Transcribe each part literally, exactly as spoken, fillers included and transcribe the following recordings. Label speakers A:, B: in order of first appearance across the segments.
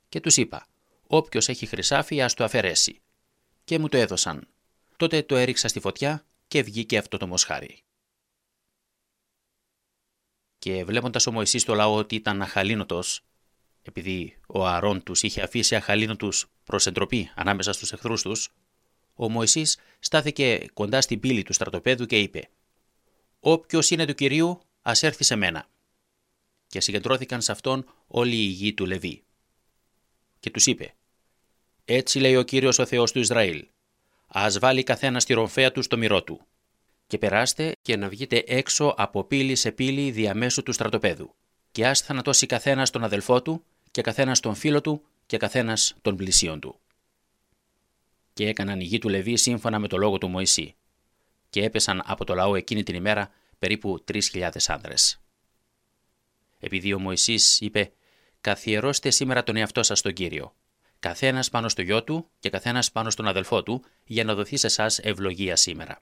A: Και τους είπα: «Όποιος έχει χρυσάφι ας το αφαιρέσει». Και μου το έδωσαν. Τότε το έριξα στη φωτιά και βγήκε αυτό το μοσχάρι. Και βλέποντας ο Μωυσής το λαό ότι ήταν αχαλήνοτος, επειδή ο Ααρών τους είχε αφήσει αχαλήνοτους προς εντροπή ανάμεσα στους εχθρούς τους, ο Μωυσής στάθηκε κοντά στην πύλη του στρατοπέδου και είπε: «Όποιος είναι του Κυρίου, ας έρθει σε μένα». Και συγκεντρώθηκαν σε αυτόν όλη η γη του Λεβί. Και τους είπε: «Έτσι λέει ο Κύριος ο Θεός του Ισραήλ, ας βάλει καθένα στη ρομφαία του στο μυρό του. Και περάστε και να βγείτε έξω από πύλη σε πύλη διαμέσου του στρατοπέδου. Και ας θανατώσει καθένας τον αδελφό του, και καθένας τον φίλο του, και καθένας τον πλησίον του». Και έκαναν οι γη του Λεβί σύμφωνα με το λόγο του Μωυσή. Και έπεσαν από το λαό εκείνη την ημέρα περίπου τρεις χιλιάδες άνδρες. Επειδή ο Μωυσής είπε: «Καθιερώστε σήμερα τον εαυτό σας στον Κύριο, καθένας πάνω στο γιο του και καθένας πάνω στον αδελφό του, για να δοθεί σε εσάς ευλογία σήμερα».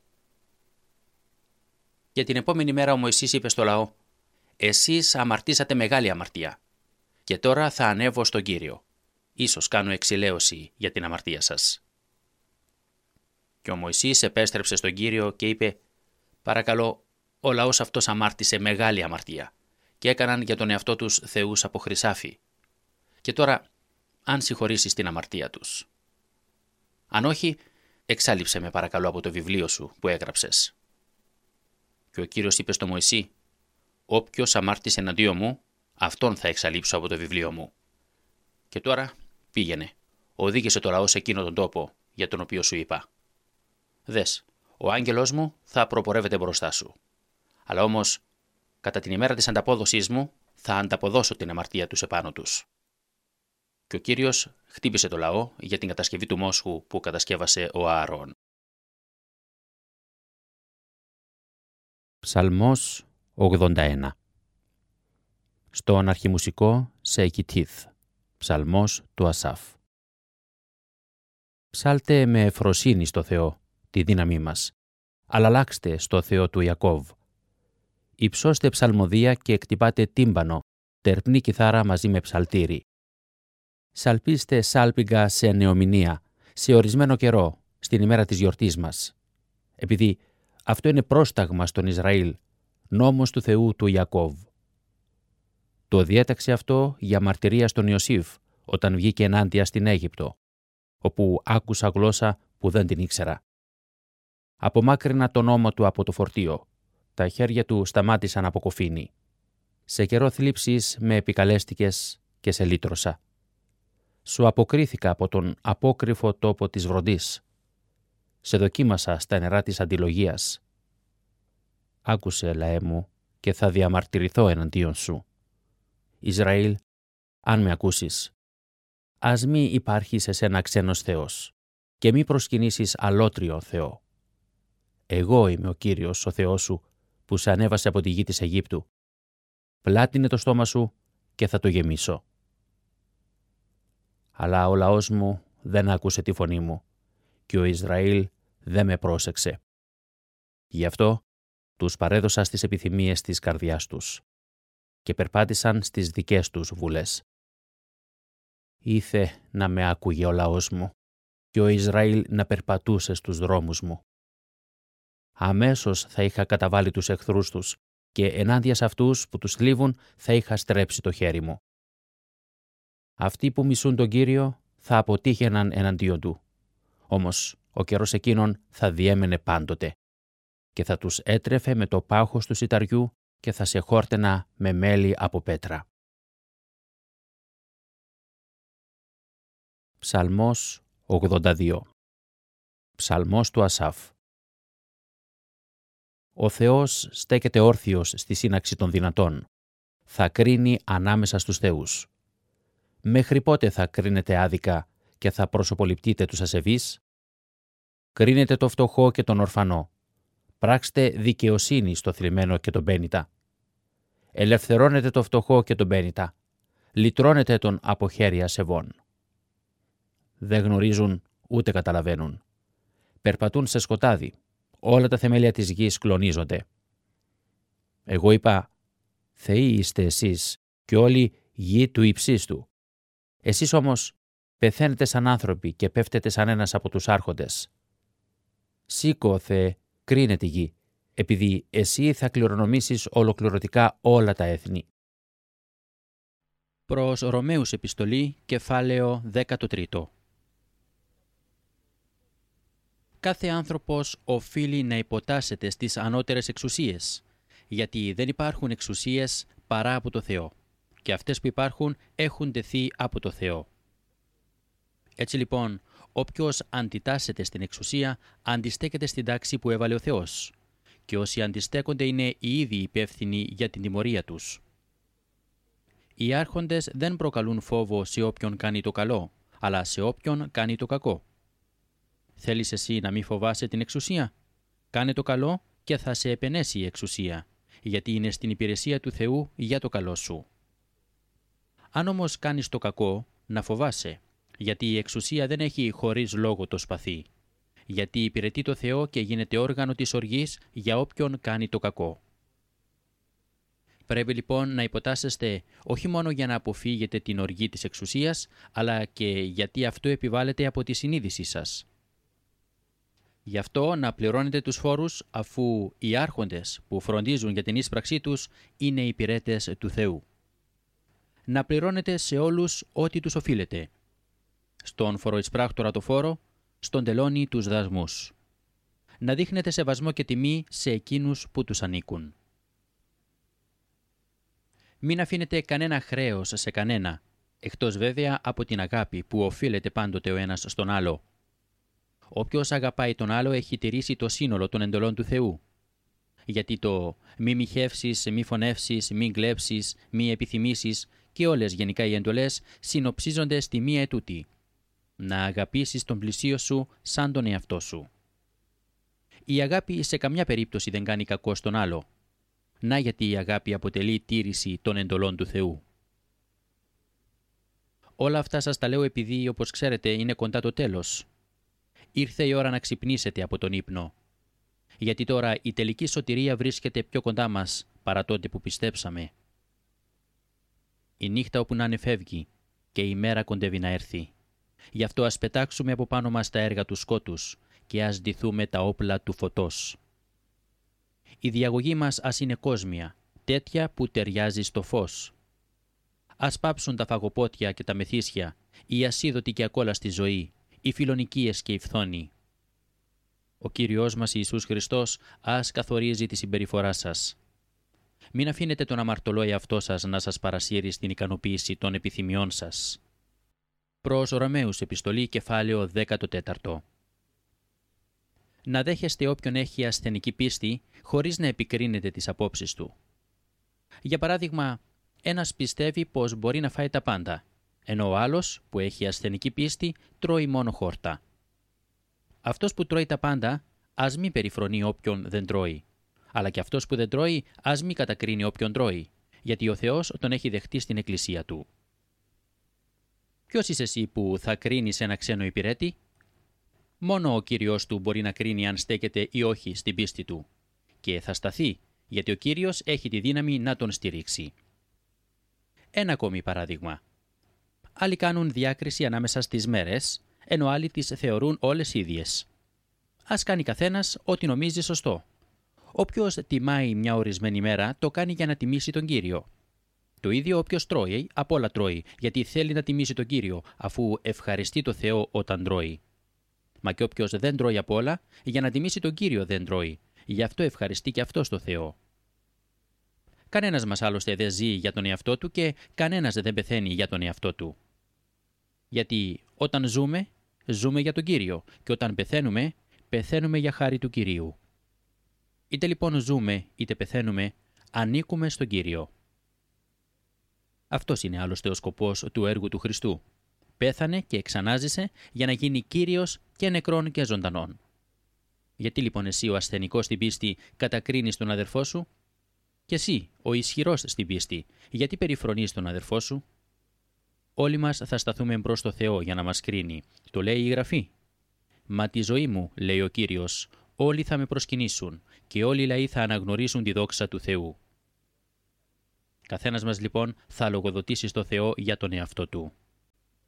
A: Και την επόμενη μέρα ο Μωυσής είπε στο λαό: «Εσείς αμαρτήσατε μεγάλη αμαρτία. Και τώρα θα ανέβω στον Κύριο. Ίσως κάνω εξηλαίωση για την αμαρτία σας». Και ο Μωυσής επέστρεψε στον Κύριο και είπε: «Παρακαλώ, ο λαός αυτός αμάρτησε μεγάλη αμαρτία και έκαναν για τον εαυτό τους θεούς από χρυσάφι. Και τώρα, αν συγχωρήσεις την αμαρτία τους. Αν όχι, εξάλειψε με παρακαλώ από το βιβλίο σου που έγραψες». Και ο Κύριος είπε στο Μωυσή: «Όποιος αμάρτησε εναντίον μου, αυτόν θα εξαλείψω από το βιβλίο μου. Και τώρα πήγαινε, οδήγησε το λαό σε εκείνο τον τόπο για τον οποίο σου είπα. Δες, ο άγγελός μου θα προπορεύεται μπροστά σου. Αλλά όμως, κατά την ημέρα της ανταπόδοσής μου, θα ανταποδώσω την αμαρτία τους επάνω τους». Και ο Κύριος χτύπησε το λαό για την κατασκευή του μόσχου που κατασκεύασε ο Ααρών.
B: Ψαλμός ογδόντα ένα. Στον αρχιμουσικό σε Εκιτήθ. Ψαλμός του Ασάφ. Ψάλτε με ευφροσύνη στο Θεό, τη δύναμή μας, αλλά αλλάξτε στο Θεό του Ιακώβ. Υψώστε ψαλμοδία και εκτυπάτε τύμπανο, τερπνή κιθάρα μαζί με ψαλτήρι. Σαλπίστε σάλπιγγα σε νεομηνία, σε ορισμένο καιρό, στην ημέρα της γιορτής μας. Επειδή αυτό είναι πρόσταγμα στον Ισραήλ, νόμος του Θεού του Ιακώβ. Το διέταξε αυτό για μαρτυρία στον Ιωσήφ, όταν βγήκε ενάντια στην Αίγυπτο, όπου άκουσα γλώσσα που δεν την ήξερα. Απομάκρυνα τον ώμο του από το φορτίο, τα χέρια του σταμάτησαν από κοφίνι. Σε καιρό θλίψης με επικαλέστηκες και σε λύτρωσα. Σου αποκρίθηκα από τον απόκρυφο τόπο της βροντής. Σε δοκίμασα στα νερά της αντιλογίας. Άκουσε, λαέ μου, και θα διαμαρτυρηθώ εναντίον σου. Ισραήλ, αν με ακούσεις, ας μη υπάρχει σε σένα ξένος Θεός και μη προσκυνήσεις αλότριο Θεό. Εγώ είμαι ο Κύριος, ο Θεός σου, που σε ανέβασε από τη γη της Αιγύπτου. Πλάτινε το στόμα σου και θα το γεμίσω. Αλλά ο λαός μου δεν άκουσε τη φωνή μου και ο Ισραήλ δεν με πρόσεξε. Γι' αυτό τους παρέδωσα στις επιθυμίες της καρδιάς τους και περπάτησαν στις δικές τους βουλές. Ήθε να με άκουγε ο λαός μου και ο Ισραήλ να περπατούσε στους δρόμους μου. Αμέσως θα είχα καταβάλει τους εχθρούς τους και ενάντια σε αυτούς που τους θλίβουν θα είχα στρέψει το χέρι μου. Αυτοί που μισούν τον Κύριο θα αποτύχαιναν εναντίον του. Όμως ο καιρός εκείνον θα διέμενε πάντοτε και θα τους έτρεφε με το πάχος του σιταριού και θα σε χόρτενα με μέλι από πέτρα. Ψαλμός ογδόντα δύο. Ψαλμός του Ασάφ. Ο Θεός στέκεται όρθιος στη σύναξη των δυνατών. Θα κρίνει ανάμεσα στους θεούς. Μέχρι πότε θα κρίνετε άδικα και θα προσωποληπτείτε τους ασεβείς? Κρίνετε το φτωχό και τον ορφανό. Πράξτε δικαιοσύνη στο θλιμμένο και τον πένητα. Ελευθερώνετε το φτωχό και τον πένητα. Λυτρώνετε τον από χέρια ασεβών. Δεν γνωρίζουν ούτε καταλαβαίνουν. Περπατούν σε σκοτάδι. Όλα τα θεμέλια της γης κλονίζονται. Εγώ είπα, Θεοί είστε εσείς και όλοι γη του υψίστου. Εσείς όμως πεθαίνετε σαν άνθρωποι και πέφτετε σαν ένας από τους άρχοντες. Σήκω, Θεέ, κρίνε τη γη, επειδή εσύ θα κληρονομήσεις ολοκληρωτικά όλα τα έθνη.
A: Προς Ρωμαίους επιστολή, κεφάλαιο δεκατρία. Κάθε άνθρωπος οφείλει να υποτάσσεται στις ανώτερες εξουσίες, γιατί δεν υπάρχουν εξουσίες παρά από το Θεό, και αυτές που υπάρχουν έχουν τεθεί από το Θεό. Έτσι λοιπόν, όποιος αντιτάσσεται στην εξουσία, αντιστέκεται στην τάξη που έβαλε ο Θεός, και όσοι αντιστέκονται είναι οι ίδιοι υπεύθυνοι για την τιμωρία τους. Οι άρχοντες δεν προκαλούν φόβο σε όποιον κάνει το καλό, αλλά σε όποιον κάνει το κακό. Θέλεις εσύ να μην φοβάσαι την εξουσία? Κάνε το καλό και θα σε επενέσει η εξουσία, γιατί είναι στην υπηρεσία του Θεού για το καλό σου. Αν όμως κάνεις το κακό, να φοβάσαι, γιατί η εξουσία δεν έχει χωρίς λόγο το σπαθί, γιατί υπηρετεί το Θεό και γίνεται όργανο της οργής για όποιον κάνει το κακό. Πρέπει λοιπόν να υποτάσσεστε όχι μόνο για να αποφύγετε την οργή της εξουσίας, αλλά και γιατί αυτό επιβάλλεται από τη συνείδησή σας. Γι' αυτό να πληρώνετε τους φόρους, αφού οι άρχοντες που φροντίζουν για την ίσπραξή τους είναι υπηρέτες του Θεού. Να πληρώνετε σε όλους ό,τι τους οφείλετε. Στον φοροεισπράκτορα το φόρο, στον τελώνη τους δασμούς. Να δείχνετε σεβασμό και τιμή σε εκείνους που τους ανήκουν. Μην αφήνετε κανένα χρέος σε κανένα, εκτός βέβαια από την αγάπη που οφείλεται πάντοτε ο ένας στον άλλο. Όποιος αγαπάει τον άλλο έχει τηρήσει το σύνολο των εντολών του Θεού. Γιατί το μη μοιχεύσεις, μη φωνεύσεις, μη κλέψεις, μη επιθυμήσεις και όλες γενικά οι εντολές συνοψίζονται στη μία ετούτη. Να αγαπήσεις τον πλησίο σου σαν τον εαυτό σου. Η αγάπη σε καμιά περίπτωση δεν κάνει κακό στον άλλο. Να γιατί η αγάπη αποτελεί τήρηση των εντολών του Θεού. Όλα αυτά σας τα λέω επειδή, όπως ξέρετε, είναι κοντά το τέλος. Ήρθε η ώρα να ξυπνήσετε από τον ύπνο. Γιατί τώρα η τελική σωτηρία βρίσκεται πιο κοντά μας παρά τότε που πιστέψαμε. Η νύχτα όπου να είναι φεύγει και η μέρα κοντεύει να έρθει. Γι' αυτό ας πετάξουμε από πάνω μας τα έργα του σκότους και ας ντυθούμε τα όπλα του φωτός. Η διαγωγή μας ας είναι κόσμια, τέτοια που ταιριάζει στο φως. Ας πάψουν τα φαγοπότια και τα μεθύσια, η ασίδωτη και ακόλαστη ζωή, οι φιλονικίες και οι φθόνοι. Ο Κύριος μας Ιησούς Χριστός ας καθορίζει τη συμπεριφορά σας. Μην αφήνετε τον αμαρτωλό εαυτό σας να σας παρασύρει στην ικανοποίηση των επιθυμιών σας. Προς Ρωμαίους επιστολή, κεφάλαιο δεκατέσσερα. Να δέχεστε όποιον έχει ασθενική πίστη, χωρίς να επικρίνετε τις απόψεις του. Για παράδειγμα, ένας πιστεύει πως μπορεί να φάει τα πάντα, ενώ ο άλλος που έχει ασθενική πίστη τρώει μόνο χόρτα. Αυτός που τρώει τα πάντα, ας μην περιφρονεί όποιον δεν τρώει, αλλά και αυτός που δεν τρώει, ας μην κατακρίνει όποιον τρώει, γιατί ο Θεός τον έχει δεχτεί στην εκκλησία του. Ποιος είσαι εσύ που θα κρίνεις ένα ξένο υπηρέτη? Μόνο ο Κύριος του μπορεί να κρίνει αν στέκεται ή όχι στην πίστη του. Και θα σταθεί, γιατί ο Κύριος έχει τη δύναμη να τον στηρίξει. Ένα ακόμη παράδειγμα. Άλλοι κάνουν διάκριση ανάμεσα στις μέρες, ενώ άλλοι τις θεωρούν όλες ίδιες. Ας κάνει καθένας ό,τι νομίζει σωστό. Όποιος τιμάει μια ορισμένη μέρα, το κάνει για να τιμήσει τον Κύριο. Το ίδιο όποιος τρώει, απ' όλα τρώει, γιατί θέλει να τιμήσει τον Κύριο, αφού ευχαριστεί το Θεό όταν τρώει. Μα και όποιος δεν τρώει απ' όλα, για να τιμήσει τον Κύριο δεν τρώει, γι' αυτό ευχαριστεί και αυτός το Θεό. Κανένας μας άλλωστε δεν ζει για τον εαυτό του και κανένας δεν πεθαίνει για τον εαυτό του. Γιατί όταν ζούμε, ζούμε για τον Κύριο και όταν πεθαίνουμε, πεθαίνουμε για χάρη του Κυρίου. Είτε λοιπόν ζούμε είτε πεθαίνουμε, ανήκουμε στον Κύριο. Αυτός είναι άλλωστε ο σκοπός του έργου του Χριστού. Πέθανε και εξανάζησε για να γίνει Κύριος και νεκρών και ζωντανών. Γιατί λοιπόν εσύ ο ασθενικός στην πίστη κατακρίνεις τον αδερφό σου? Και εσύ ο ισχυρός στην πίστη, γιατί περιφρονείς τον αδερφό σου? Όλοι μας θα σταθούμε μπρος στο Θεό για να μας κρίνει. Το λέει η Γραφή. «Μα τη ζωή μου», λέει ο Κύριος, «όλοι θα με προσκυνήσουν και όλοι οι λαοί θα αναγνωρίσουν τη δόξα του Θεού». Καθένας μας λοιπόν θα λογοδοτήσει στο Θεό για τον εαυτό του.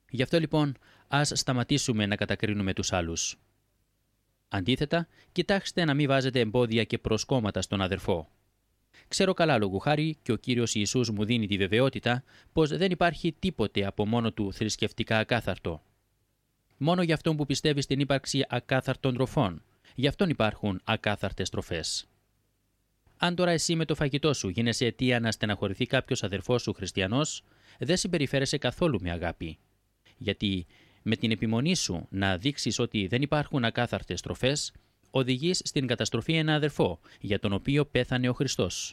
A: Γι' αυτό λοιπόν ας σταματήσουμε να κατακρίνουμε τους άλλους. Αντίθετα, κοιτάξτε να μην βάζετε εμπόδια και προσκόμματα στον αδερφό. Ξέρω καλά λόγου χάρη και ο Κύριος Ιησούς μου δίνει τη βεβαιότητα πως δεν υπάρχει τίποτε από μόνο του θρησκευτικά ακάθαρτο. Μόνο για αυτόν που πιστεύει στην ύπαρξη ακάθαρτων τροφών, γι' αυτόν υπάρχουν ακάθαρτες τροφές. Αν τώρα εσύ με το φαγητό σου γίνεσαι αιτία να στεναχωρηθεί κάποιος αδερφός σου χριστιανός, δεν συμπεριφέρεσαι καθόλου με αγάπη. Γιατί με την επιμονή σου να δείξεις ότι δεν υπάρχουν ακάθαρτες τροφές, οδηγείς στην καταστροφή ένα αδερφό για τον οποίο πέθανε ο Χριστός.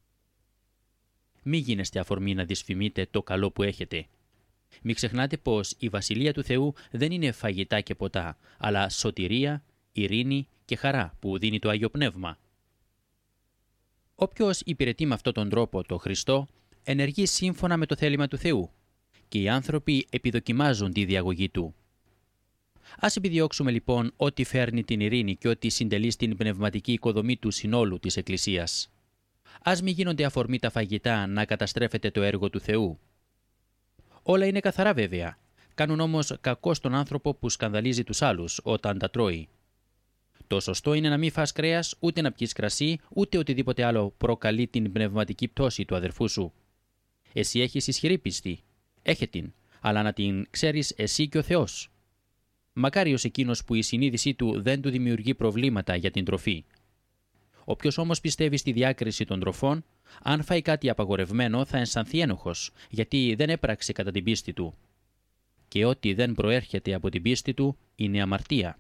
A: Μη γίνεστε αφορμή να δυσφημείτε το καλό που έχετε. Μην ξεχνάτε πως η Βασιλεία του Θεού δεν είναι φαγητά και ποτά, αλλά σωτηρία, ειρήνη και χαρά που δίνει το Άγιο Πνεύμα. Όποιος υπηρετεί με αυτόν τον τρόπο το Χριστό, ενεργεί σύμφωνα με το θέλημα του Θεού και οι άνθρωποι επιδοκιμάζουν τη διαγωγή Του. Ας επιδιώξουμε λοιπόν ό,τι φέρνει την ειρήνη και ό,τι συντελεί στην πνευματική οικοδομή του συνόλου της Εκκλησίας. Ας μην γίνονται αφορμή τα φαγητά να καταστρέφεται το έργο του Θεού. Όλα είναι καθαρά βέβαια, κάνουν όμως κακό στον άνθρωπο που σκανδαλίζει τους άλλους όταν τα τρώει. Το σωστό είναι να μην φας κρέας, ούτε να πιείς κρασί, ούτε οτιδήποτε άλλο προκαλεί την πνευματική πτώση του αδερφού σου. Εσύ έχεις ισχυρή πίστη, έχε την, αλλά να την ξέρεις εσύ και ο Θεός. Μακάριος εκείνος που η συνείδησή του δεν του δημιουργεί προβλήματα για την τροφή. Όποιος όμως πιστεύει στη διάκριση των τροφών, αν φάει κάτι απαγορευμένο θα αισθανθεί ένοχος, γιατί δεν έπραξε κατά την πίστη του. Και ό,τι δεν προέρχεται από την πίστη του είναι αμαρτία.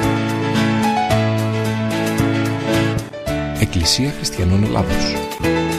C: Εκκλησία Χριστιανών Ελλάδος.